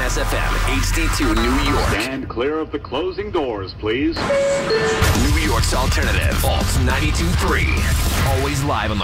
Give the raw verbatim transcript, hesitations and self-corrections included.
S F M, H D two New York. Stand clear of the closing doors, please. New York's alternative, Alt ninety-two point three. Always live on the